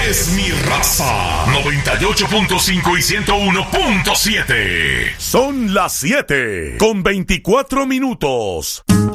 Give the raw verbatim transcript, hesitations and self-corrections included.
es mi raza. noventa y ocho punto cinco y ciento uno punto siete. Son las siete con veinticuatro minutos.